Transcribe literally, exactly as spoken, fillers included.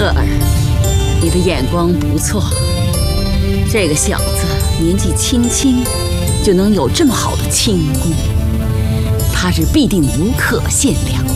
特儿，你的眼光不错。这个小子年纪轻轻，就能有这么好的轻功，他是必定无可限量。